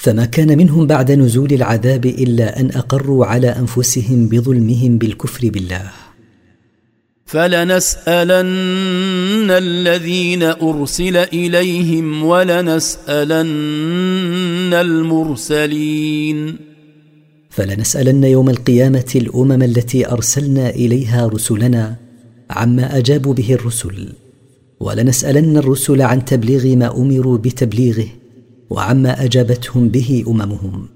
فما كان منهم بعد نزول العذاب إلا أن أقروا على أنفسهم بظلمهم بالكفر بالله. فلنسألن الذين أرسل إليهم ولنسألن المرسلين. فلنسألن يوم القيامة الأمم التي أرسلنا إليها رسلنا عما أجابوا به الرسل، ولنسألن الرسل عن تبليغ ما أمروا بتبليغه وعما أجابتهم به أممهم.